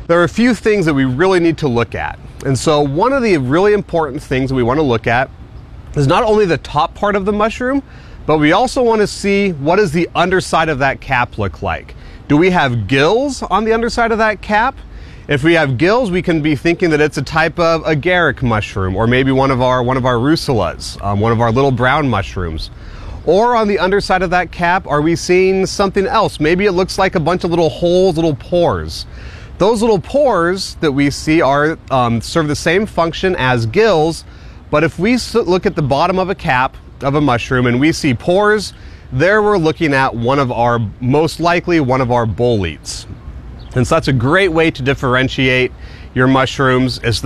there are a few things that we really need to look at. And so one of the really important things that we want to look at is not only the top part of the mushroom, but we also want to see what does the underside of that cap look like. Do we have gills on the underside of that cap? If we have gills, we can be thinking that it's a type of agaric mushroom, or maybe one of our russulas, one of our little brown mushrooms. Or on the underside of that cap, are we seeing something else? Maybe it looks like a bunch of little holes, little pores. Those little pores that we see are serve the same function as gills, but if we look at the bottom of a cap of a mushroom and we see pores, there we're looking at most likely one of our boletes. And so that's a great way to differentiate your mushrooms. If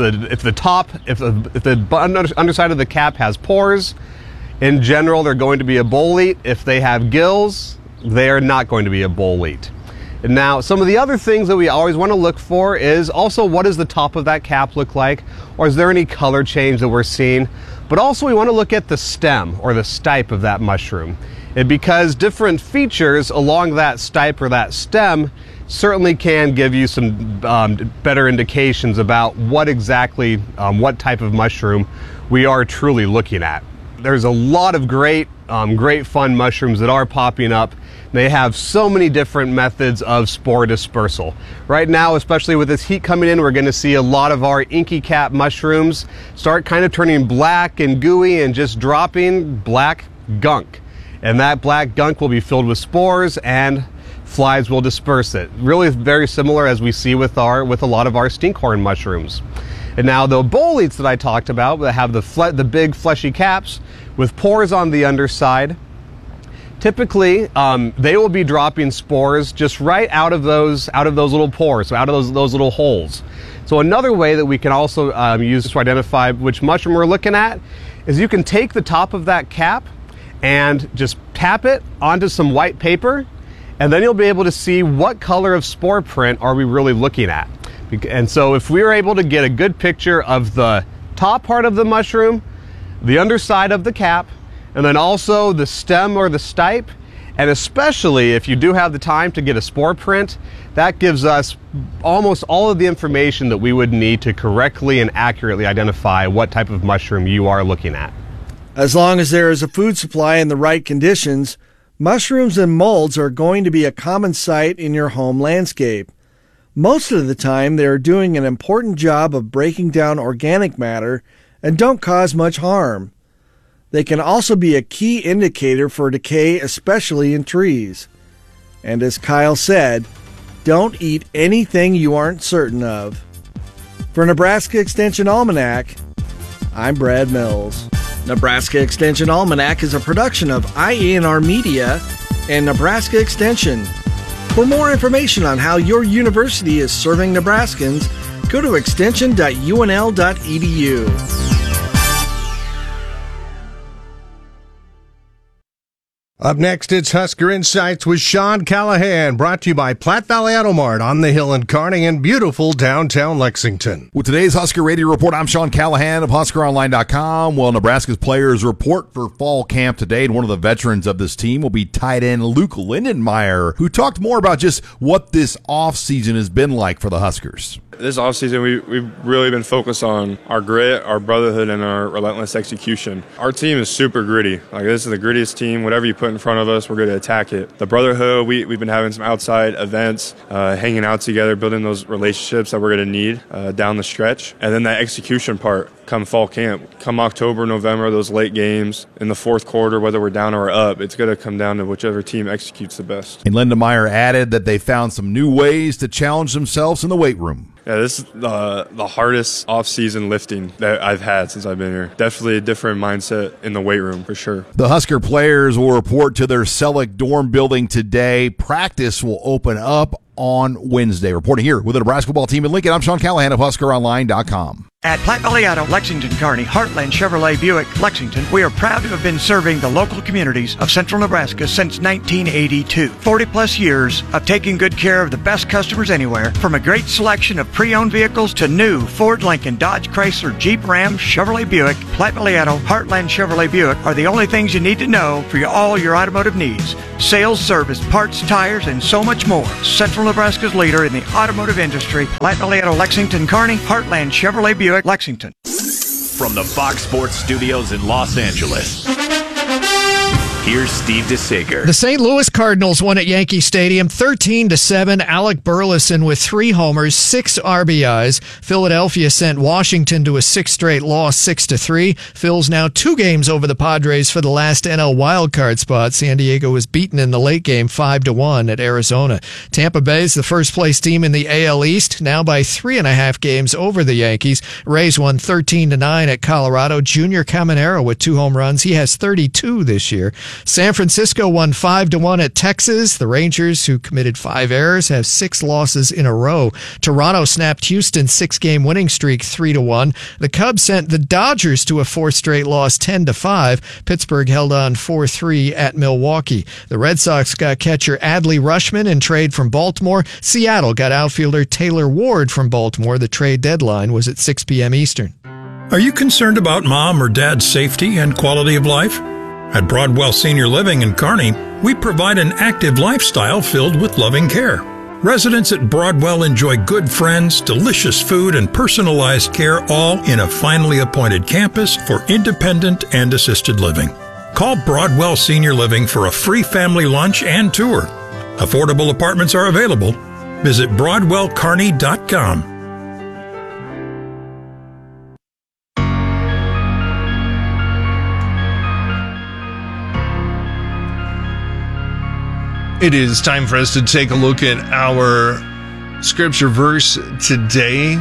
the underside of the cap has pores, in general they're going to be a bolete. If they have gills, they are not going to be a bolete. Now, some of the other things that we always want to look for is also what does the top of that cap look like, or is there any color change that we're seeing? But also we want to look at the stem or the stipe of that mushroom. And because different features along that stipe or that stem certainly can give you some better indications about what type of mushroom we are truly looking at. There's a lot of great fun mushrooms that are popping up. They have so many different methods of spore dispersal. Right now, especially with this heat coming in, we're going to see a lot of our inky cap mushrooms start kind of turning black and gooey and just dropping black gunk. And that black gunk will be filled with spores and flies will disperse it. Really very similar as we see with a lot of our stinkhorn mushrooms. And now the boletes that I talked about that have the big fleshy caps with pores on the underside, typically they will be dropping spores just right out of those little pores, so out of those little holes. So another way that we can also use to identify which mushroom we're looking at is you can take the top of that cap and just tap it onto some white paper, and then you'll be able to see what color of spore print are we really looking at. And so if we were able to get a good picture of the top part of the mushroom, the underside of the cap, and then also the stem or the stipe, and especially if you do have the time to get a spore print, that gives us almost all of the information that we would need to correctly and accurately identify what type of mushroom you are looking at. As long as there is a food supply in the right conditions, mushrooms and molds are going to be a common sight in your home landscape. Most of the time, they are doing an important job of breaking down organic matter and don't cause much harm. They can also be a key indicator for decay, especially in trees. And as Kyle said, don't eat anything you aren't certain of. For Nebraska Extension Almanac, I'm Brad Mills. Nebraska Extension Almanac is a production of IANR Media and Nebraska Extension. For more information on how your university is serving Nebraskans, go to extension.unl.edu. Up next, it's Husker Insights with Sean Callahan, brought to you by Platte Valley Auto Mart on the Hill in Kearney and beautiful downtown Lexington. With today's Husker Radio Report, I'm Sean Callahan of HuskerOnline.com. Well, Nebraska's players report for fall camp today, and one of the veterans of this team will be tight end Luke Lindenmeyer, who talked more about just what this offseason has been like for the Huskers. This offseason, we've really been focused on our grit, our brotherhood, and our relentless execution. Our team is super gritty. This is the grittiest team. Whatever you put in front of us, we're going to attack it. The brotherhood, we've been having some outside events, hanging out together, building those relationships that we're going to need down the stretch. And then that execution part come fall camp. Come October, November, those late games in the fourth quarter, whether we're down or up, it's going to come down to whichever team executes the best. And Lindenmeyer added that they found some new ways to challenge themselves in the weight room. Yeah, this is the hardest off-season lifting that I've had since I've been here. Definitely a different mindset in the weight room, for sure. The Husker players will report to their Selleck dorm building today. Practice will open up on Wednesday. Reporting here with the Nebraska football team in Lincoln, I'm Sean Callahan of HuskerOnline.com. At Platte Valley Auto, Lexington, Kearney, Heartland Chevrolet Buick, Lexington, we are proud to have been serving the local communities of central Nebraska since 1982. 40-plus years of taking good care of the best customers anywhere, from a great selection of pre-owned vehicles to new Ford, Lincoln, Dodge, Chrysler, Jeep, Ram, Chevrolet Buick, Platte Valley Auto, Heartland Chevrolet Buick are the only things you need to know for all your automotive needs. Sales, service, parts, tires, and so much more. Central Nebraska's leader in the automotive industry, Platte Valley Auto, Lexington, Kearney, Heartland Chevrolet Buick, Lexington. From the Fox Sports Studios in Los Angeles, here's Steve DeSager. The St. Louis Cardinals won at Yankee Stadium 13-7. Alec Burleson with 3 homers, 6 RBIs. Philadelphia sent Washington to a 6th straight loss, 6-3. Phil's now 2 games over the Padres for the last NL wildcard spot. San Diego was beaten in the late game 5-1 at Arizona. Tampa Bay is the first place team in the AL East, now by 3.5 games over the Yankees. Rays won 13-9 at Colorado. Junior Caminero with 2 home runs. He has 32 this year. San Francisco won 5-1 at Texas. The Rangers, who committed 5 errors, have 6 losses in a row. Toronto snapped Houston's 6-game winning streak 3-1. The Cubs sent the Dodgers to a 4th straight loss 10-5. Pittsburgh held on 4-3 at Milwaukee. The Red Sox got catcher Adley Rutschman in trade from Baltimore. Seattle got outfielder Taylor Ward from Baltimore. The trade deadline was at 6 p.m. Eastern. Are you concerned about mom or dad's safety and quality of life? At Broadwell Senior Living in Kearney, we provide an active lifestyle filled with loving care. Residents at Broadwell enjoy good friends, delicious food, and personalized care, all in a finely appointed campus for independent and assisted living. Call Broadwell Senior Living for a free family lunch and tour. Affordable apartments are available. Visit BroadwellKearney.com. It is time for us to take a look at our scripture verse today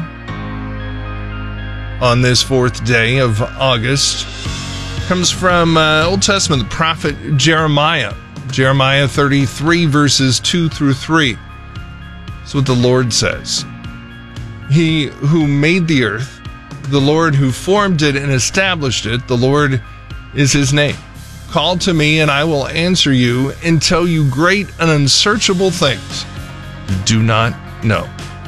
on this 4th day of August. Comes from Old Testament, the prophet Jeremiah. Jeremiah 33, verses 2 through 3. That's what the Lord says. He who made the earth, the Lord who formed it and established it, the Lord is his name. Call to me, and I will answer you and tell you great and unsearchable things you do not know.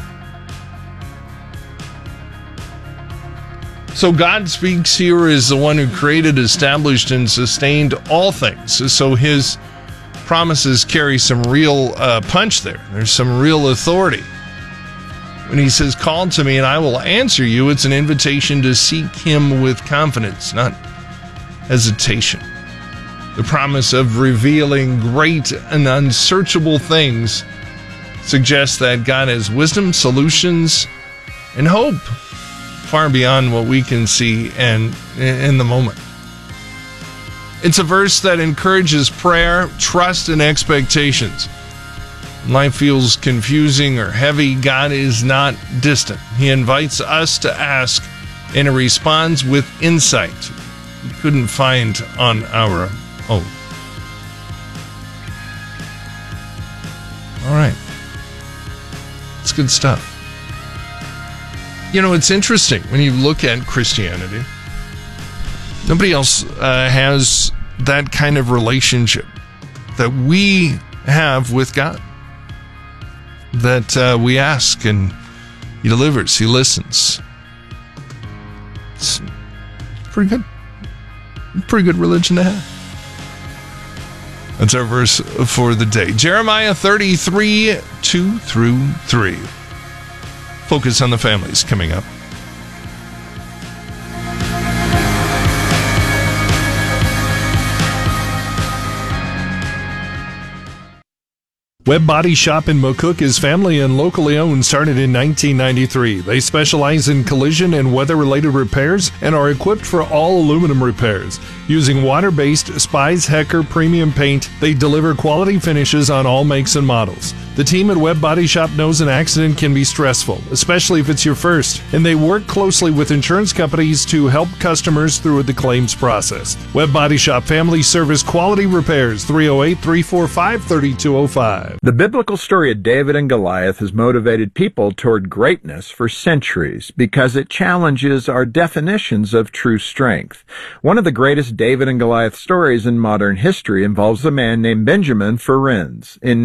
So God speaks here as the one who created, established, and sustained all things. So his promises carry some real punch there. There's some real authority. When he says, call to me and I will answer you, it's an invitation to seek him with confidence, not hesitation. The promise of revealing great and unsearchable things suggests that God has wisdom, solutions, and hope far beyond what we can see and in the moment. It's a verse that encourages prayer, trust, and expectations. When life feels confusing or heavy, God is not distant. He invites us to ask, and he responds with insight we couldn't find on our own. All right. It's good stuff. You know, it's interesting when you look at Christianity. Nobody else has that kind of relationship that we have with God. That we ask and he delivers, he listens. It's pretty good. Pretty good religion to have. That's our verse for the day. Jeremiah 33, 2 through 3. Focus on the families coming up. Webb Body Shop in McCook is family and locally owned, started in 1993. They specialize in collision and weather-related repairs and are equipped for all aluminum repairs. Using water-based Spies Hecker premium paint, they deliver quality finishes on all makes and models. The team at Webb Body Shop knows an accident can be stressful, especially if it's your first, and they work closely with insurance companies to help customers through the claims process. Webb Body Shop Family Service Quality Repairs, 308-345-3205. The biblical story of David and Goliath has motivated people toward greatness for centuries because it challenges our definitions of true strength. One of the greatest David and Goliath stories in modern history involves a man named Benjamin Ferencz. In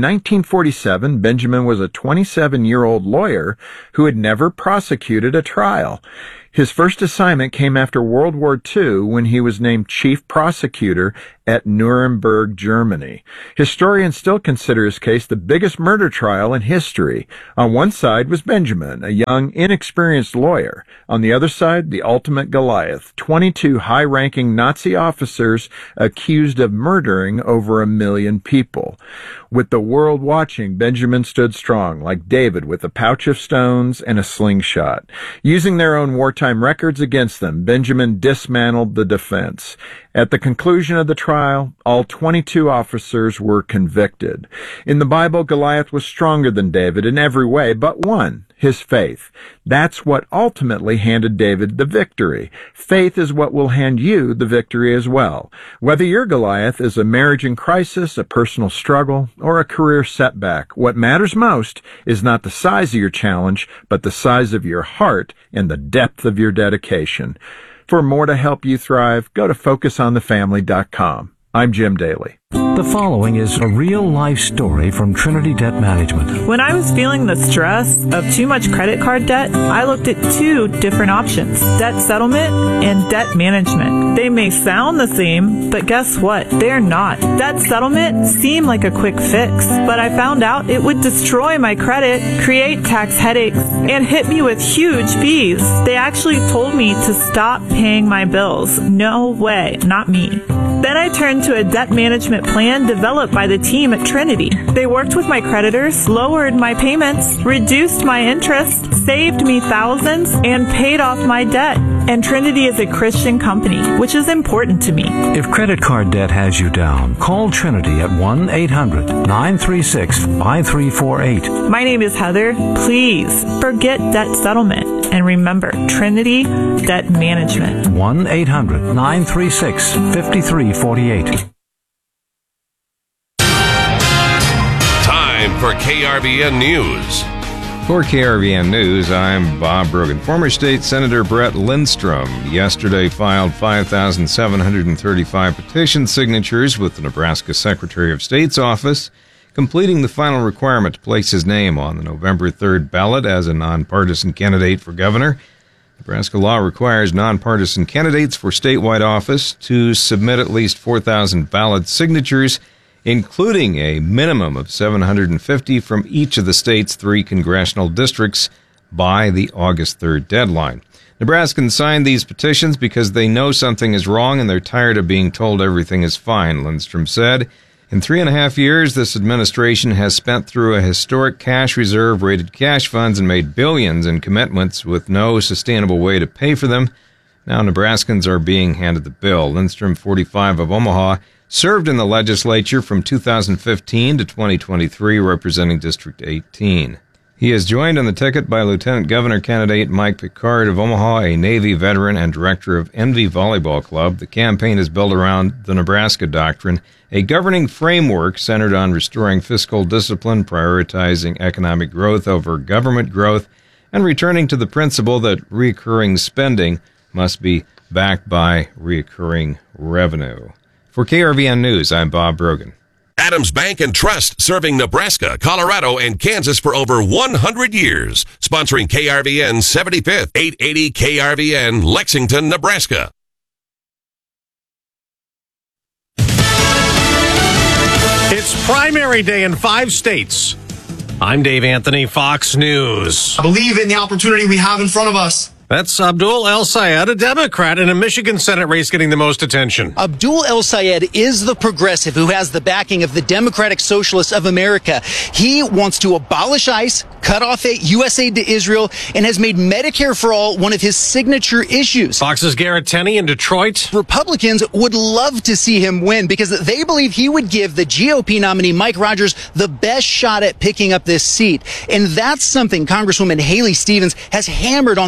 1947, Benjamin was a 27-year-old lawyer who had never prosecuted a trial. His first assignment came after World War II when he was named chief prosecutor at Nuremberg, Germany. Historians still consider his case the biggest murder trial in history. On one side was Benjamin, a young, inexperienced lawyer. On the other side, the ultimate Goliath, 22 high-ranking Nazi officers accused of murdering over 1 million people. With the world watching, Benjamin stood strong, like David, with a pouch of stones and a slingshot. Using their own wartime records against them, Benjamin dismantled the defense. At the conclusion of the trial, all 22 officers were convicted. In the Bible, Goliath was stronger than David in every way but one, his faith. That's what ultimately handed David the victory. Faith is what will hand you the victory as well. Whether your Goliath is a marriage in crisis, a personal struggle, or a career setback, what matters most is not the size of your challenge, but the size of your heart and the depth of your dedication. For more to help you thrive, go to FocusOnTheFamily.com. I'm Jim Daly. The following is a real-life story from Trinity Debt Management. When I was feeling the stress of too much credit card debt, I looked at 2 different options: debt settlement and debt management. They may sound the same, but guess what? They're not. Debt settlement seemed like a quick fix, but I found out it would destroy my credit, create tax headaches, and hit me with huge fees. They actually told me to stop paying my bills. No way, not me. Then I turned to a debt management plan developed by the team at Trinity. They worked with my creditors, lowered my payments, reduced my interest, saved me thousands, and paid off my debt. And Trinity is a Christian company, which is important to me. If credit card debt has you down, call Trinity at 1-800-936-5348. My name is Heather. Please forget debt settlement. And remember, Trinity Debt Management. 1-800-936-5348. Time for KRVN News. For KRVN News, I'm Bob Brogan. Former State Senator Brett Lindstrom yesterday filed 5,735 petition signatures with the Nebraska Secretary of State's office, completing the final requirement to place his name on the November 3rd ballot as a nonpartisan candidate for governor. Nebraska law requires nonpartisan candidates for statewide office to submit at least 4,000 ballot signatures, including a minimum of 750 from each of the state's 3 congressional districts by the August 3rd deadline. Nebraskans signed these petitions because they know something is wrong and they're tired of being told everything is fine, Lindstrom said. In 3.5 years, this administration has spent through a historic cash reserve, raided cash funds, and made billions in commitments with no sustainable way to pay for them. Now Nebraskans are being handed the bill. Lindstrom, 45, of Omaha, served in the legislature from 2015 to 2023, representing District 18. He is joined on the ticket by Lieutenant Governor candidate Mike Picard of Omaha, a Navy veteran and director of Envy Volleyball Club. The campaign is built around the Nebraska Doctrine, a governing framework centered on restoring fiscal discipline, prioritizing economic growth over government growth, and returning to the principle that recurring spending must be backed by recurring revenue. For KRVN News, I'm Bob Brogan. Adams Bank and Trust, serving Nebraska, Colorado, and Kansas for over 100 years. Sponsoring KRVN 75th, 880 KRVN, Lexington, Nebraska. It's primary day in 5 states. I'm Dave Anthony, Fox News. I believe in the opportunity we have in front of us. That's Abdul El Sayed, a Democrat in a Michigan Senate race getting the most attention. Abdul El Sayed is the progressive who has the backing of the Democratic Socialists of America. He wants to abolish ICE, cut off U.S. aid to Israel, and has made Medicare for All one of his signature issues. Fox's Garrett Tenney in Detroit. Republicans would love to see him win because they believe he would give the GOP nominee Mike Rogers the best shot at picking up this seat. And that's something Congresswoman Haley Stevens has hammered on throughout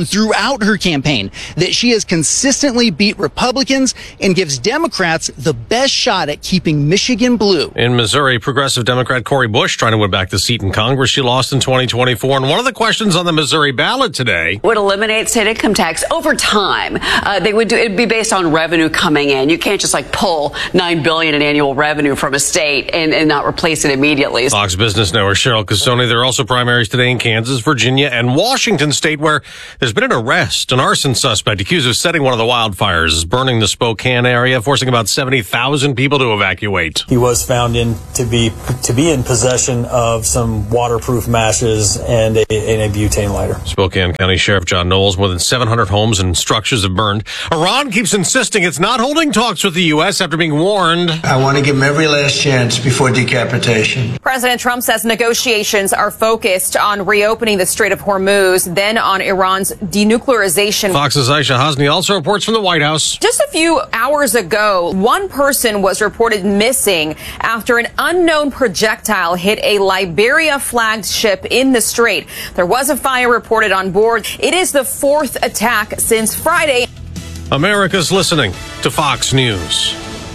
throughout her campaign that she has consistently beat Republicans and gives Democrats the best shot at keeping Michigan blue. In Missouri, progressive Democrat Cori Bush trying to win back the seat in Congress she lost in 2024. And one of the questions on the Missouri ballot today would eliminate state income tax over time. It'd be based on revenue coming in. You can't just pull $9 billion in annual revenue from a state and not replace it immediately. Fox Business Network Cheryl Casoni. There are also primaries today in Kansas, Virginia, and Washington State, where there's been an arrest. An arson suspect accused of setting one of the wildfires is burning the Spokane area, forcing about 70,000 people to evacuate. He was found to be in possession of some waterproof matches and a butane lighter. Spokane County Sheriff John Knowles, more than 700 homes and structures have burned. Iran keeps insisting it's not holding talks with the U.S. after being warned. I want to give them every last chance before decapitation. President Trump says negotiations are focused on reopening the Strait of Hormuz, then on Iran's denuclearization. Fox's Aisha Hasni also reports from the White House. Just a few hours ago, one person was reported missing after an unknown projectile hit a Liberia-flagged ship in the strait. There was a fire reported on board. It is the fourth attack since Friday. America's listening to Fox News.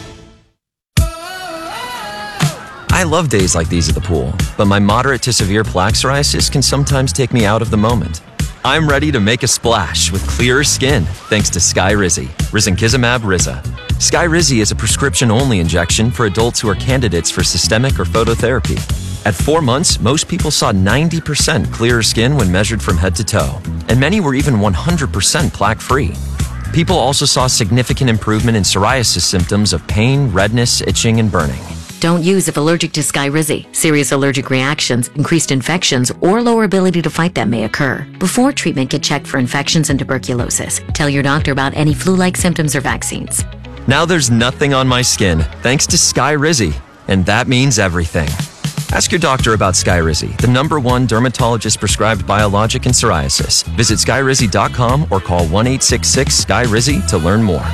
I love days like these at the pool, but my moderate to severe plaque psoriasis can sometimes take me out of the moment. I'm ready to make a splash with clearer skin thanks to Skyrizi, risankizumab Riza. Skyrizi is a prescription-only injection for adults who are candidates for systemic or phototherapy. At 4 months, most people saw 90% clearer skin when measured from head to toe, and many were even 100% plaque-free. People also saw significant improvement in psoriasis symptoms of pain, redness, itching, and burning. Don't use if allergic to Skyrizi. Serious allergic reactions, increased infections, or lower ability to fight them may occur. Before treatment, get checked for infections and tuberculosis. Tell your doctor about any flu-like symptoms or vaccines. Now there's nothing on my skin thanks to Skyrizi, and that means everything. Ask your doctor about Skyrizi, the #1 dermatologist-prescribed biologic in psoriasis. Visit Skyrizi.com or call 1-866-SKYRIZI to learn more.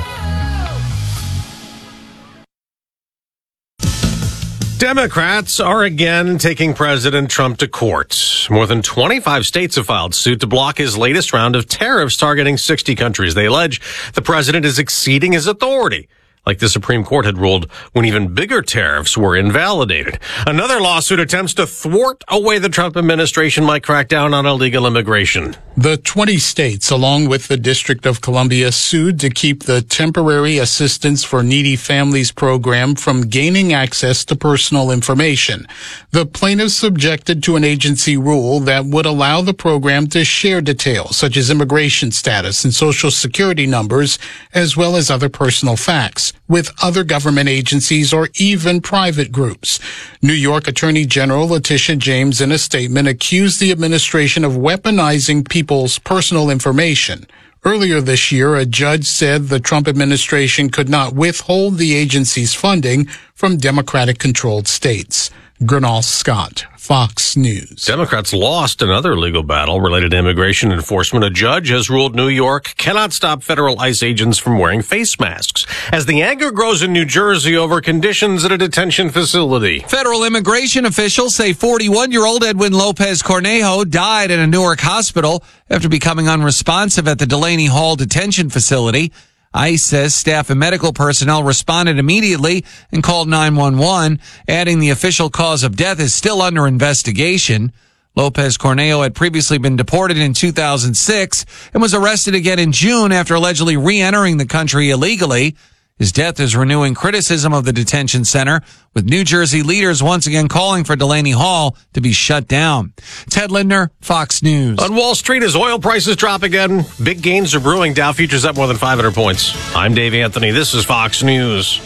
Democrats are again taking President Trump to court. More than 25 states have filed suit to block his latest round of tariffs targeting 60 countries. They allege the president is exceeding his authority, like the Supreme Court had ruled when even bigger tariffs were invalidated. Another lawsuit attempts to thwart a way the Trump administration might crack down on illegal immigration. The 20 states, along with the District of Columbia, sued to keep the Temporary Assistance for Needy Families program from gaining access to personal information. The plaintiffs objected to an agency rule that would allow the program to share details such as immigration status and social security numbers, as well as other personal facts, with other government agencies or even private groups. New York Attorney General Letitia James, in a statement, accused the administration of weaponizing people's personal information. Earlier this year, a judge said the Trump administration could not withhold the agency's funding from Democratic-controlled states. Gernal Scott, Fox News. Democrats lost another legal battle related to immigration enforcement. A judge has ruled New York cannot stop federal ICE agents from wearing face masks as the anger grows in New Jersey over conditions at a detention facility. Federal immigration officials say 41-year-old Edwin Lopez Cornejo died in a Newark hospital after becoming unresponsive at the Delaney Hall detention facility. ICE says staff and medical personnel responded immediately and called 911, adding the official cause of death is still under investigation. Lopez Cornejo had previously been deported in 2006 and was arrested again in June after allegedly re-entering the country illegally. His death is renewing criticism of the detention center, with New Jersey leaders once again calling for Delaney Hall to be shut down. Ted Lindner, Fox News. On Wall Street, as oil prices drop again, big gains are brewing. Dow futures up more than 500 points. I'm Dave Anthony. This is Fox News.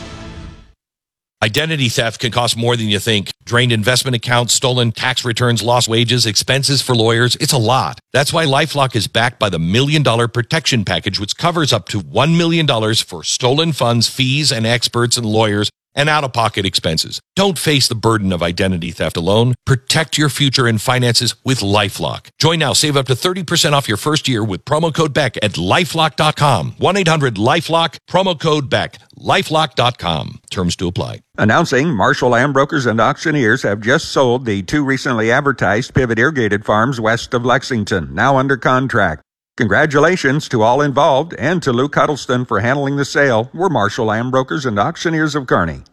Identity theft can cost more than you think. Drained investment accounts, stolen tax returns, lost wages, expenses for lawyers. It's a lot. That's why LifeLock is backed by the $1 Million Protection Package, which covers up to $1 million for stolen funds, fees, and experts and lawyers, and out-of-pocket expenses. Don't face the burden of identity theft alone. Protect your future and finances with LifeLock. Join now. Save up to 30% off your first year with promo code BECK at LifeLock.com. 1-800-LifeLock, promo code BECK. LifeLock.com. Terms to apply. Announcing Marshall Land Brokers and Auctioneers have just sold the 2 recently advertised Pivot Irrigated Farms west of Lexington, now under contract. Congratulations to all involved and to Lou Cuddleston for handling the sale. We're Marshall Land Brokers and Auctioneers of Kearney.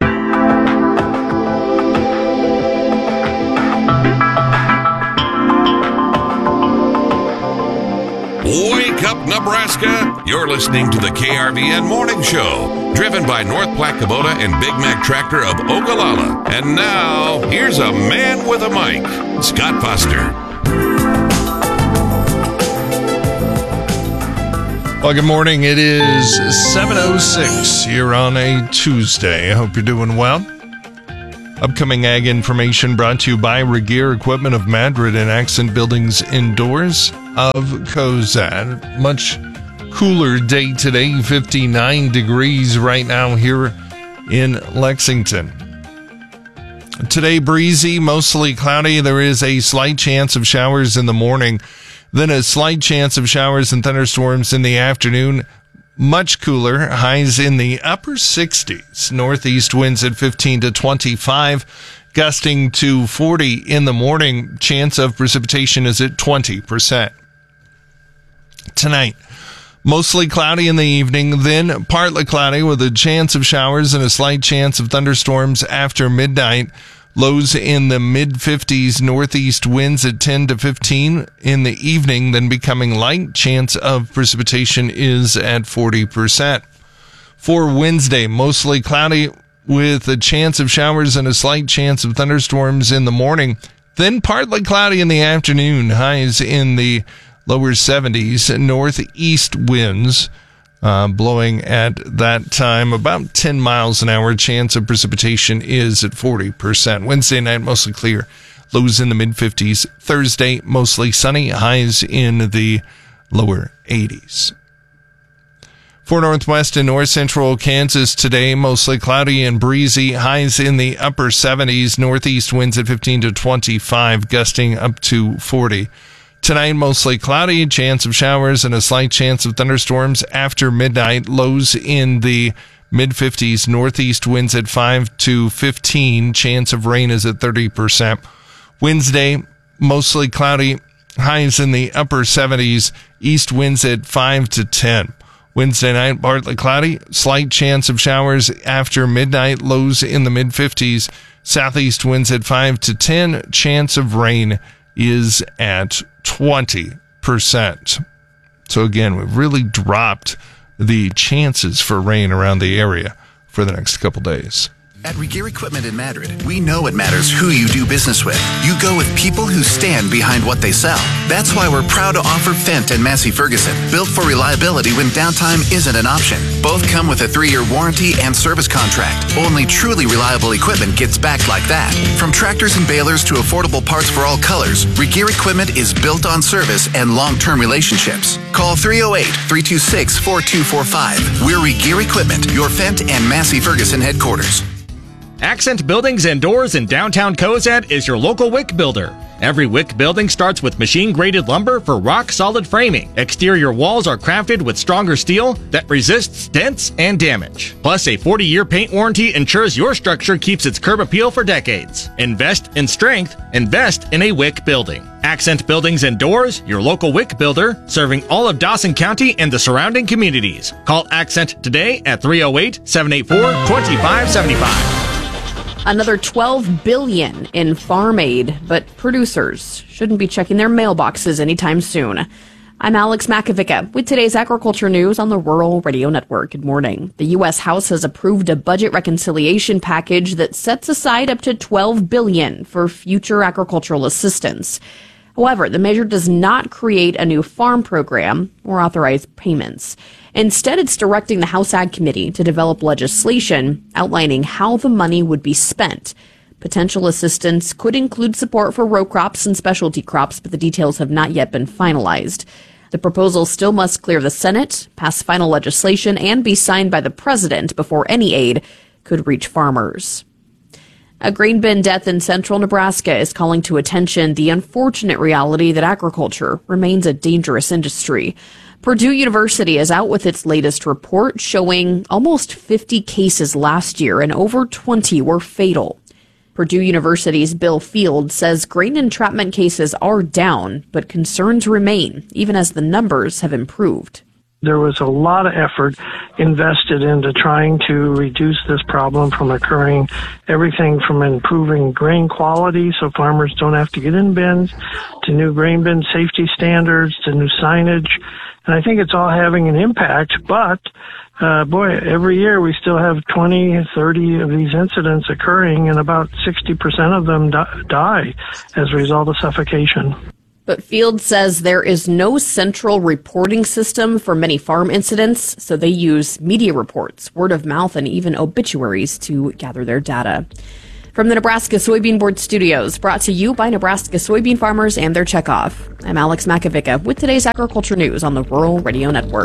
Wake up, Nebraska! You're listening to the KRVN Morning Show, driven by North Platte Kubota and Big Mac Tractor of Ogallala. And now, here's a man with a mic, Scott Foster. Well, good morning. It is 7:06 here on a Tuesday. I hope you're doing well. Upcoming ag information brought to you by Regeer Equipment of Madrid and Accent Buildings Indoors of Cozad. Much cooler day today, 59 degrees right now here in Lexington. Today, breezy, mostly cloudy. There is a slight chance of showers in the morning. Then a slight chance of showers and thunderstorms in the afternoon. Much cooler, highs in the upper 60s. Northeast winds at 15 to 25, gusting to 40 in the morning. Chance of precipitation is at 20%. Tonight, mostly cloudy in the evening, then partly cloudy with a chance of showers and a slight chance of thunderstorms after midnight. Lows in the mid-50s, northeast winds at 10 to 15 in the evening, then becoming light. Chance of precipitation is at 40%. For Wednesday, mostly cloudy with a chance of showers and a slight chance of thunderstorms in the morning, then partly cloudy in the afternoon. Highs in the lower 70s, northeast winds blowing at that time about 10 miles an hour. Chance of precipitation is at 40%. Wednesday night, mostly clear. Lows in the mid-50s. Thursday, mostly sunny. Highs in the lower 80s. For northwest and north central Kansas today, mostly cloudy and breezy. Highs in the upper 70s. Northeast winds at 15 to 25, gusting up to 40. Tonight, mostly cloudy, chance of showers and a slight chance of thunderstorms after midnight. Lows in the mid-50s, northeast winds at 5 to 15. Chance of rain is at 30%. Wednesday, mostly cloudy, highs in the upper 70s, east winds at 5 to 10. Wednesday night, partly cloudy, slight chance of showers after midnight. Lows in the mid-50s, southeast winds at 5 to 10. Chance of rain is at 20%. So again, we've really dropped the chances for rain around the area for the next couple days. At Regeer Equipment in Madrid, we know it matters who you do business with. You go with people who stand behind what they sell. That's why we're proud to offer Fendt and Massey Ferguson, built for reliability when downtime isn't an option. Both come with a 3-year warranty and service contract. Only truly reliable equipment gets backed like that. From tractors and balers to affordable parts for all colors, Regeer Equipment is built on service and long-term relationships. Call 308-326-4245. We're Regeer Equipment, your Fendt and Massey Ferguson headquarters. Accent Buildings and Doors in downtown Cozad is your local WIC builder. Every WIC building starts with machine-graded lumber for rock-solid framing. Exterior walls are crafted with stronger steel that resists dents and damage. Plus, a 40-year paint warranty ensures your structure keeps its curb appeal for decades. Invest in strength. Invest in a WIC building. Accent Buildings and Doors, your local WIC builder, serving all of Dawson County and the surrounding communities. Call Accent today at 308-784-2575. Another $12 billion in farm aid, but producers shouldn't be checking their mailboxes anytime soon. I'm Alex Makovica with today's agriculture news on the Rural Radio Network. Good morning. The U.S. House has approved a budget reconciliation package that sets aside up to $12 billion for future agricultural assistance. However, the measure does not create a new farm program or authorize payments. Instead, it's directing the House Ag Committee to develop legislation outlining how the money would be spent. Potential assistance could include support for row crops and specialty crops, but the details have not yet been finalized. The proposal still must clear the Senate, pass final legislation, and be signed by the president before any aid could reach farmers. A grain bin death in central Nebraska is calling to attention the unfortunate reality that agriculture remains a dangerous industry. Purdue University is out with its latest report showing almost 50 cases last year and over 20 were fatal. Purdue University's Bill Field says grain entrapment cases are down, but concerns remain, even as the numbers have improved. There was a lot of effort invested into trying to reduce this problem from occurring. Everything from improving grain quality so farmers don't have to get in bins, to new grain bin safety standards, to new signage. And I think it's all having an impact. But, every year we still have 20, 30 of these incidents occurring, and about 60% of them die as a result of suffocation. But Field says there is no central reporting system for many farm incidents, so they use media reports, word of mouth, and even obituaries to gather their data. From the Nebraska Soybean Board studios, brought to you by Nebraska soybean farmers and their checkoff, I'm Alex Makovica with today's agriculture news on the Rural Radio Network.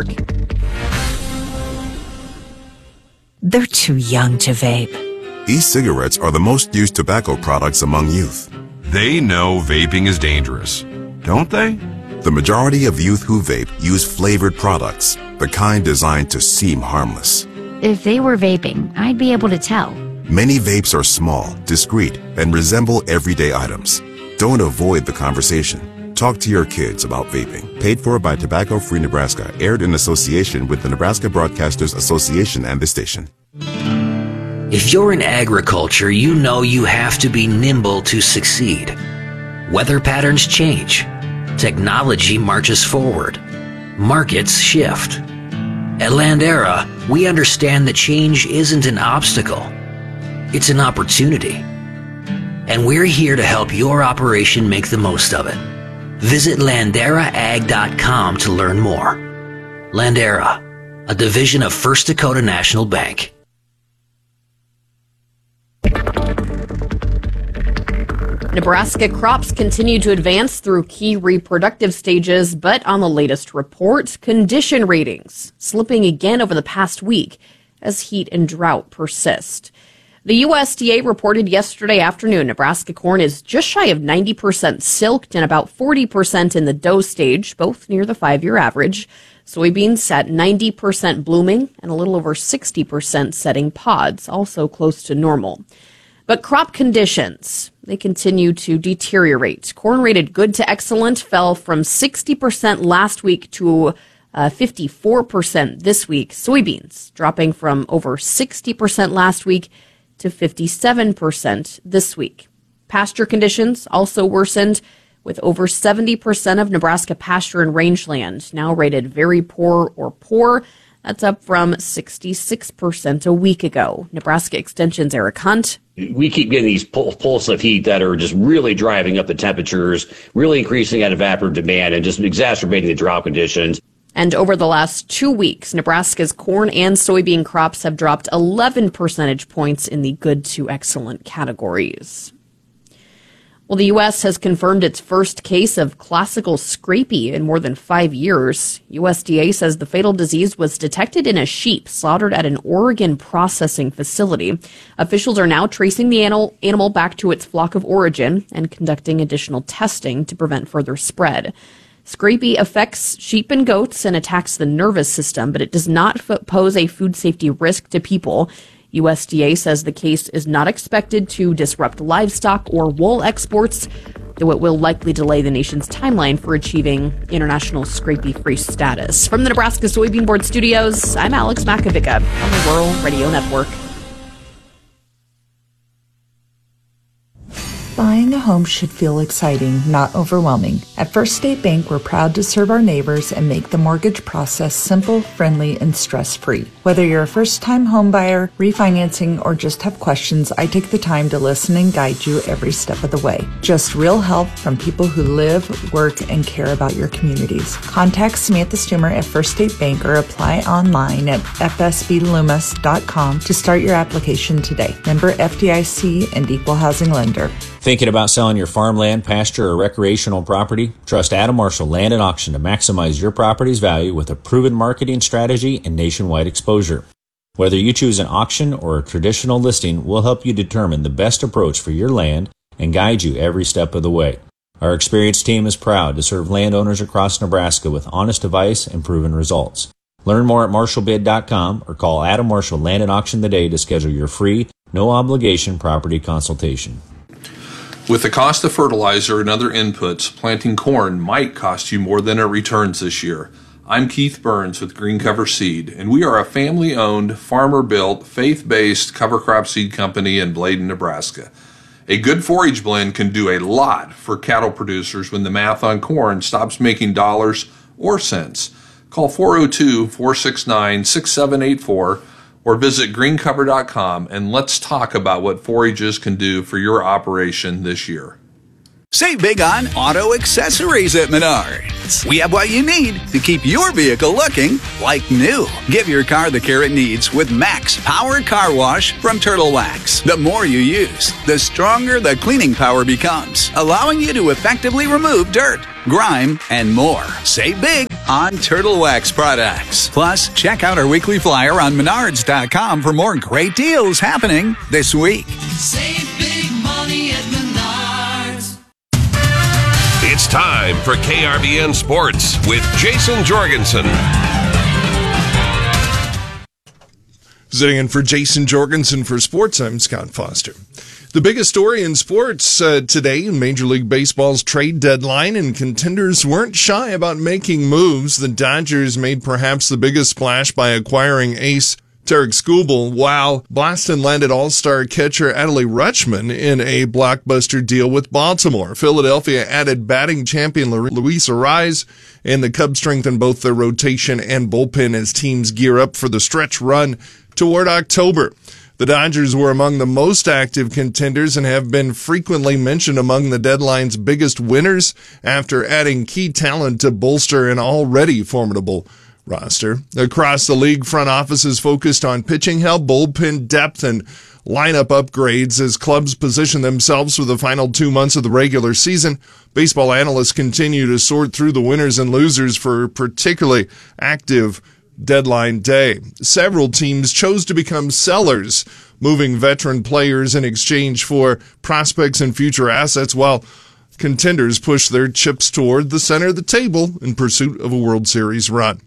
They're too young to vape. E-cigarettes are the most used tobacco products among youth. They know vaping is dangerous, don't they? The majority of youth who vape use flavored products, the kind designed to seem harmless. If they were vaping, I'd be able to tell. Many vapes are small, discreet, and resemble everyday items. Don't avoid the conversation. Talk to your kids about vaping. Paid for by Tobacco Free Nebraska. Aired in association with the Nebraska Broadcasters Association and the station. If you're in agriculture, you know you have to be nimble to succeed. Weather patterns change. Technology marches forward. Markets shift. At Landera, we understand that change isn't an obstacle. It's an opportunity. And we're here to help your operation make the most of it. Visit LanderaAg.com to learn more. Landera, a division of First Dakota National Bank. Nebraska crops continue to advance through key reproductive stages, but on the latest report, condition ratings slipping again over the past week as heat and drought persist. The USDA reported yesterday afternoon Nebraska corn is just shy of 90% silked and about 40% in the dough stage, both near the 5-year average. Soybeans at 90% blooming and a little over 60% setting pods, also close to normal. But crop conditions, they continue to deteriorate. Corn rated good to excellent fell from 60% last week to 54% this week. Soybeans dropping from over 60% last week to 57% this week. Pasture conditions also worsened, with over 70% of Nebraska pasture and rangeland now rated very poor or poor. That's up from 66% a week ago. Nebraska Extension's Eric Hunt. We keep getting these pulse of heat that are just really driving up the temperatures, really increasing that evaporative demand and just exacerbating the drought conditions. And over the last 2 weeks, Nebraska's corn and soybean crops have dropped 11 percentage points in the good to excellent categories. Well, the U.S. has confirmed its first case of classical scrapie in more than 5 years. USDA says the fatal disease was detected in a sheep slaughtered at an Oregon processing facility. Officials are now tracing the animal back to its flock of origin and conducting additional testing to prevent further spread. Scrapie affects sheep and goats and attacks the nervous system, but it does not pose a food safety risk to people. USDA says the case is not expected to disrupt livestock or wool exports, though it will likely delay the nation's timeline for achieving international scrapie-free status. From the Nebraska Soybean Board studios, I'm Alex Makovica on the Rural Radio Network. Buying a home should feel exciting, not overwhelming. At First State Bank, we're proud to serve our neighbors and make the mortgage process simple, friendly, and stress-free. Whether you're a first-time home buyer, refinancing, or just have questions, I take the time to listen and guide you every step of the way. Just real help from people who live, work, and care about your communities. Contact Samantha Stumer at First State Bank or apply online at fsbloomis.com to start your application today. Member FDIC and Equal Housing Lender. Thinking about selling your farmland, pasture, or recreational property? Trust Adam Marshall Land and Auction to maximize your property's value with a proven marketing strategy and nationwide exposure. Whether you choose an auction or a traditional listing, we'll help you determine the best approach for your land and guide you every step of the way. Our experienced team is proud to serve landowners across Nebraska with honest advice and proven results. Learn more at marshallbid.com or call Adam Marshall Land and Auction today to schedule your free No obligation property consultation. With the cost of fertilizer and other inputs, planting corn might cost you more than it returns this year. I'm Keith Burns with Green Cover Seed, and we are a family-owned, farmer-built, faith-based cover crop seed company in Bladen, Nebraska. A good forage blend can do a lot for cattle producers when the math on corn stops making dollars or cents. Call 402-469-6784 or visit greencover.com and let's talk about what forages can do for your operation this year. Save big on auto accessories at Menards. We have what you need to keep your vehicle looking like new. Give your car the care it needs with Max Power Car Wash from Turtle Wax. The more you use, the stronger the cleaning power becomes, allowing you to effectively remove dirt, grime, and more. Save big on Turtle Wax products. Plus, check out our weekly flyer on Menards.com for more great deals happening this week. Save big money at Menards. It's time for KRVN Sports with Jason Jorgensen. Sitting in for Jason Jorgensen for sports, I'm Scott Foster. The biggest story in sports today in Major League Baseball's trade deadline, and contenders weren't shy about making moves. The Dodgers made perhaps the biggest splash by acquiring ace Tarik Skubal, while Boston landed all-star catcher Adley Rutschman in a blockbuster deal with Baltimore. Philadelphia added batting champion Luis Arraez, and the Cubs strengthened both their rotation and bullpen as teams gear up for the stretch run toward October. The Dodgers were among the most active contenders and have been frequently mentioned among the deadline's biggest winners after adding key talent to bolster an already formidable roster. Across the league, front offices focused on pitching help, bullpen depth, and lineup upgrades as clubs position themselves for the final 2 months of the regular season. Baseball analysts continue to sort through the winners and losers for a particularly active deadline day. Several teams chose to become sellers, moving veteran players in exchange for prospects and future assets, while contenders pushed their chips toward the center of the table in pursuit of a World Series run.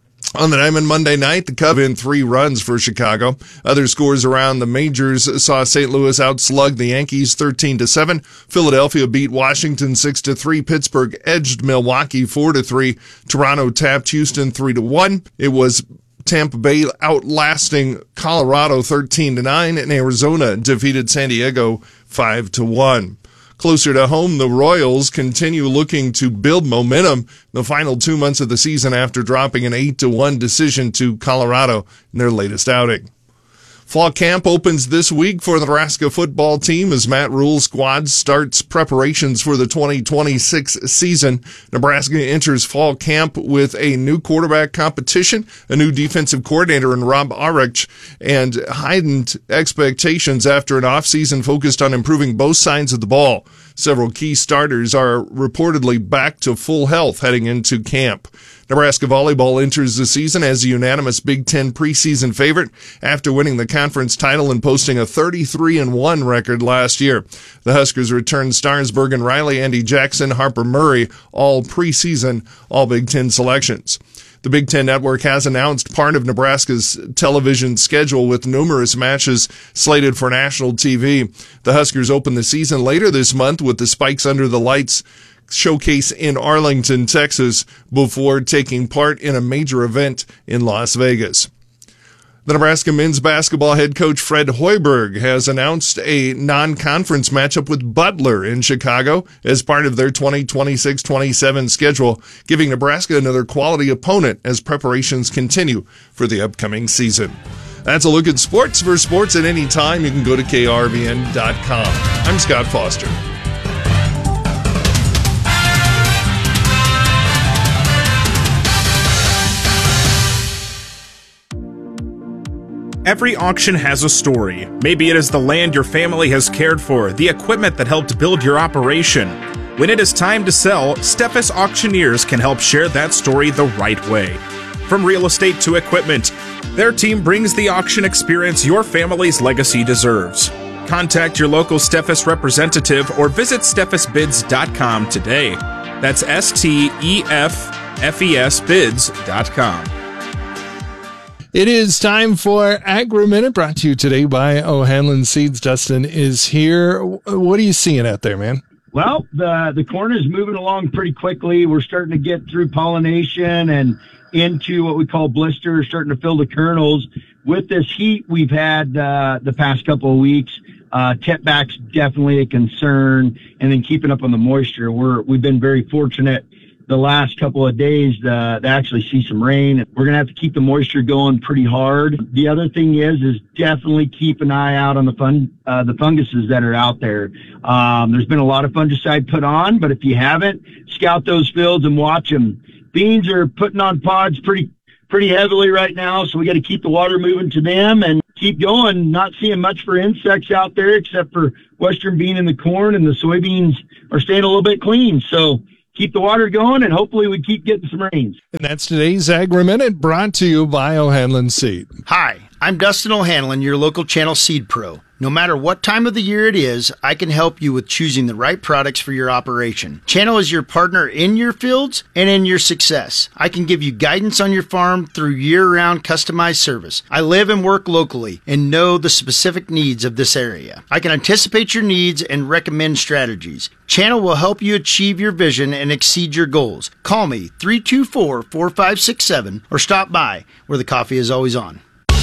On the diamond Monday night, the Cubs in 3 runs for Chicago. Other scores around the majors saw St. Louis outslug the Yankees 13-7. Philadelphia beat Washington 6-3. Pittsburgh edged Milwaukee 4-3. Toronto tapped Houston 3-1. It was Tampa Bay outlasting Colorado 13-9, and Arizona defeated San Diego 5-1. Closer to home, the Royals continue looking to build momentum the final 2 months of the season after dropping an 8-1 decision to Colorado in their latest outing. Fall camp opens this week for the Nebraska football team as Matt Rule's squad starts preparations for the 2026 season. Nebraska enters fall camp with a new quarterback competition, a new defensive coordinator in Rob Aurich, and heightened expectations after an offseason focused on improving both sides of the ball. Several key starters are reportedly back to full health heading into camp. Nebraska volleyball enters the season as a unanimous Big Ten preseason favorite after winning the conference title and posting a 33-1 record last year. The Huskers return stars Bergen Riley, Andy Jackson, Harper Murray, all preseason All-Big Ten selections. The Big Ten Network has announced part of Nebraska's television schedule with numerous matches slated for national TV. The Huskers open the season later this month with the Spikes Under the Lights showcase in Arlington, Texas, before taking part in a major event in Las Vegas. The Nebraska men's basketball head coach Fred Hoiberg has announced a non-conference matchup with Butler in Chicago as part of their 2026-27 schedule, giving Nebraska another quality opponent as preparations continue for the upcoming season. That's a look at sports. For sports at any time, you can go to krvn.com. I'm Scott Foster. Every auction has a story. Maybe it is the land your family has cared for, the equipment that helped build your operation. When it is time to sell, Steffes Auctioneers can help share that story the right way. From real estate to equipment, their team brings the auction experience your family's legacy deserves. Contact your local Steffes representative or visit steffesbids.com today. That's STEFFES bids.com. It is time for Agri-Minute, brought to you today by O'Hanlon Seeds. Dustin is here. What are you seeing out there, man? Well, the corn is moving along pretty quickly. We're starting to get through pollination and into what we call blisters, starting to fill the kernels. With this heat we've had the past couple of weeks, tip back's definitely a concern, and then keeping up on the moisture. We've been very fortunate the last couple of days to actually see some rain. We're going to have to keep the moisture going pretty hard. The other thing is definitely keep an eye out on the funguses that are out there. There's been a lot of fungicide put on, but if you haven't, scout those fields and watch them. Beans are putting on pods pretty heavily right now, so we got to keep the water moving to them and keep going. Not seeing much for insects out there except for western bean and the corn, and the soybeans are staying a little bit clean. So keep the water going, and hopefully we keep getting some rains. And that's today's Agri-Minute, brought to you by O'Hanlon Seed. Hi, I'm Dustin O'Hanlon, your local channel seed pro. No matter what time of the year it is, I can help you with choosing the right products for your operation. Channel is your partner in your fields and in your success. I can give you guidance on your farm through year-round customized service. I live and work locally and know the specific needs of this area. I can anticipate your needs and recommend strategies. Channel will help you achieve your vision and exceed your goals. Call me 324-4567 or stop by where the coffee is always on.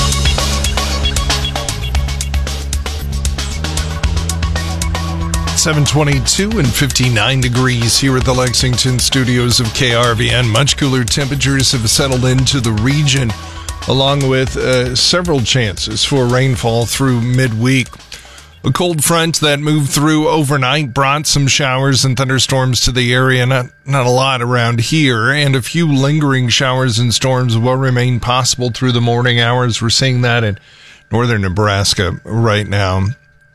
722 and 59 degrees here at the Lexington studios of KRVN. Much cooler temperatures have settled into the region, along with several chances for rainfall through midweek. A cold front that moved through overnight brought some showers and thunderstorms to the area. Not a lot around here, and a few lingering showers and storms will remain possible through the morning hours. We're seeing that in northern Nebraska right now.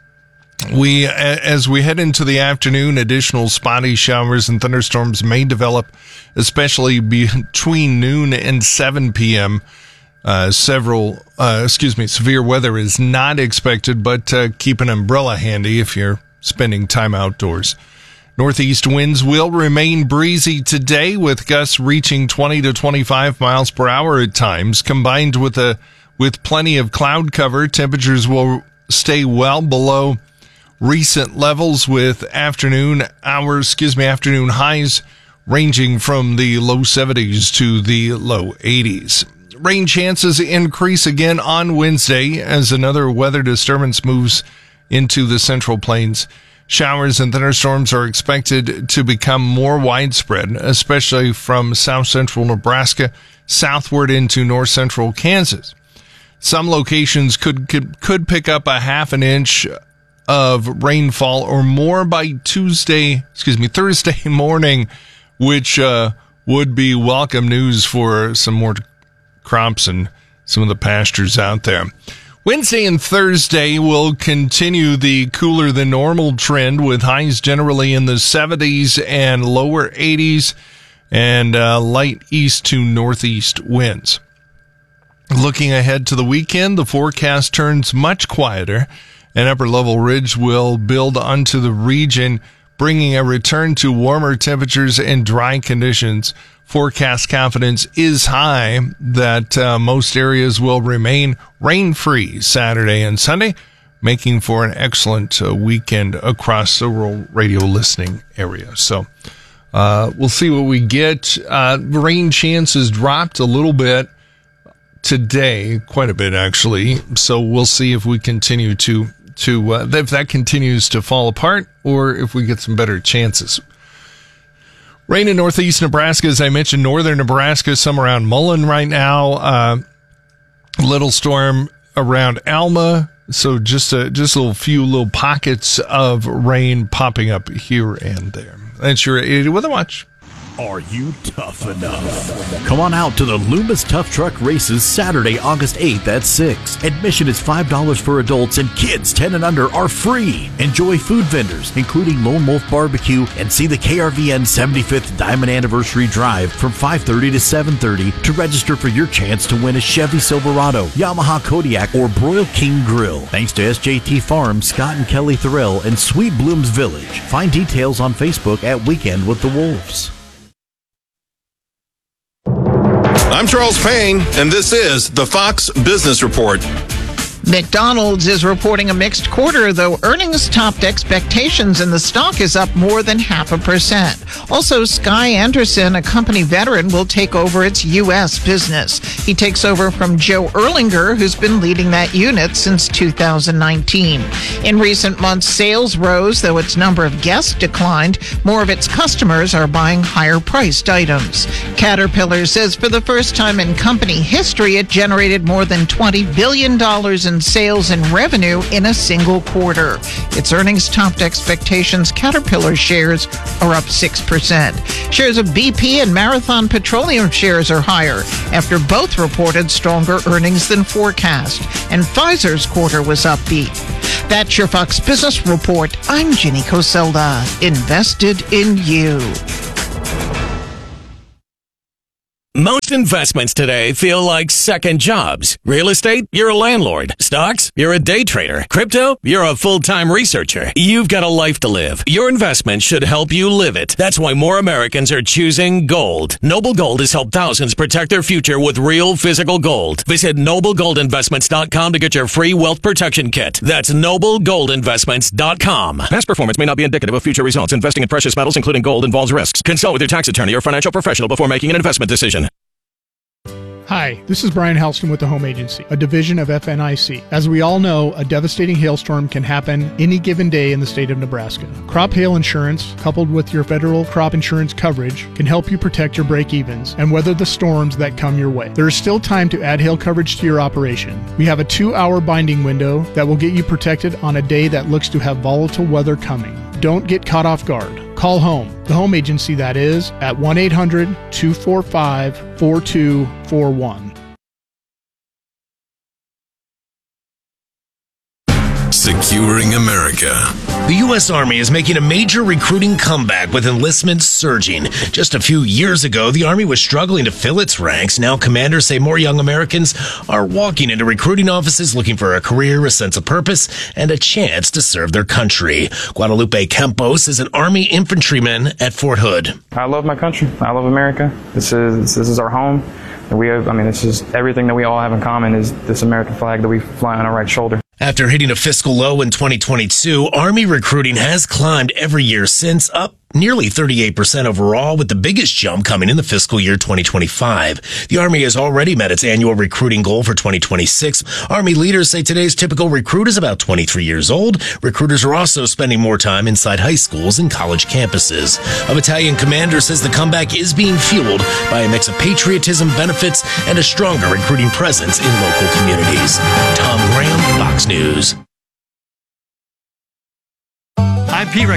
As we head into the afternoon, additional spotty showers and thunderstorms may develop, especially between noon and 7 p.m. Severe weather is not expected, but keep an umbrella handy if you're spending time outdoors. Northeast winds will remain breezy today, with gusts reaching 20 to 25 miles per hour at times. Combined with plenty of cloud cover, temperatures will stay well below recent levels, with afternoon highs ranging from the low 70s to the low 80s. Rain chances increase again on Wednesday as another weather disturbance moves into the Central Plains. Showers and thunderstorms are expected to become more widespread, especially from south central Nebraska southward into north central Kansas. Some locations could pick up a half an inch of rainfall or more by Thursday morning, which would be welcome news for some more crops and some of the pastures out there. Wednesday and Thursday will continue the cooler than normal trend, with highs generally in the 70s and lower 80s, and light east to northeast winds. Looking ahead to the weekend, the forecast turns much quieter. An upper-level ridge will build onto the region, bringing a return to warmer temperatures and dry conditions. Forecast confidence is high that most areas will remain rain-free Saturday and Sunday, making for an excellent weekend across the rural radio listening area. So we'll see what we get. Rain chances dropped a little bit today, quite a bit actually. So we'll see if we continue if that continues to fall apart, or if we get some better chances. Rain in northeast Nebraska, as I mentioned, northern Nebraska, some around Mullen right now. Little storm around Alma, so just a few little pockets of rain popping up here and there. That's your 80 Weather Watch. Are you tough enough? Come on out to the Loomis Tough Truck Races Saturday, August 8th at 6. Admission is $5 for adults, and kids 10 and under are free. Enjoy food vendors, including Lone Wolf Barbecue, and see the KRVN 75th Diamond Anniversary Drive from 5:30 to 7:30 to register for your chance to win a Chevy Silverado, Yamaha Kodiak, or Broil King Grill. Thanks to SJT Farms, Scott and Kelly Thorell, and Sweet Blooms Village. Find details on Facebook at Weekend with the Wolves. I'm Charles Payne, and this is the Fox Business Report. McDonald's is reporting a mixed quarter, though earnings topped expectations and the stock is up more than 0.5%. Also, Sky Anderson, a company veteran, will take over its U.S. business. He takes over from Joe Erlinger, who's been leading that unit since 2019. In recent months, sales rose, though its number of guests declined. More of its customers are buying higher-priced items. Caterpillar says for the first time in company history, it generated more than $20 billion in sales and revenue in a single quarter. Its earnings topped expectations. Caterpillar shares are up 6%. Shares of BP and Marathon Petroleum shares are higher after both reported stronger earnings than forecast. And Pfizer's quarter was upbeat. That's your Fox Business Report. I'm Ginny Coselda. Invested in you. Most investments today feel like second jobs. Real estate, you're a landlord. Stocks, you're a day trader. Crypto, you're a full-time researcher. You've got a life to live. Your investment should help you live it. That's why more Americans are choosing gold. Noble Gold has helped thousands protect their future with real physical gold. Visit NobleGoldInvestments.com to get your free wealth protection kit. That's NobleGoldInvestments.com. Past performance may not be indicative of future results. Investing in precious metals, including gold, involves risks. Consult with your tax attorney or financial professional before making an investment decision. Hi, this is Brian Halston with the Home Agency, a division of FNIC. As we all know, a devastating hailstorm can happen any given day in the state of Nebraska. Crop hail insurance, coupled with your federal crop insurance coverage, can help you protect your break-evens and weather the storms that come your way. There is still time to add hail coverage to your operation. We have a 2-hour binding window that will get you protected on a day that looks to have volatile weather coming. Don't get caught off guard. Call home, the Home Agency that is, at 1-800-245-4241. Securing America. The U.S. Army is making a major recruiting comeback with enlistment surging. Just a few years ago, the Army was struggling to fill its ranks. Now commanders say more young Americans are walking into recruiting offices looking for a career, a sense of purpose, and a chance to serve their country. Guadalupe Campos is an Army infantryman at Fort Hood. I love my country. I love America. This is our home. This is everything that we all have in common is this American flag that we fly on our right shoulder. After hitting a fiscal low in 2022, Army recruiting has climbed every year since, up nearly 38% overall, with the biggest jump coming in the fiscal year 2025. The Army has already met its annual recruiting goal for 2026. Army leaders say today's typical recruit is about 23 years old. Recruiters are also spending more time inside high schools and college campuses. A battalion commander says the comeback is being fueled by a mix of patriotism, benefits, and a stronger recruiting presence in local communities. Tom Graham, Fox News. I'm Pete